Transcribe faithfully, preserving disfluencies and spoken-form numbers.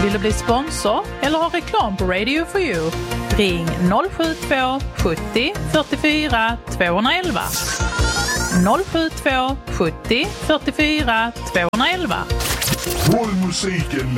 Vill du bli sponsor eller ha reklam på Radio for You? Ring noll sju två sjuttio fyrtiofyra tvåhundraelva. noll sju två sjuttio fyrtiofyra tvåhundraelva. Rollmusiken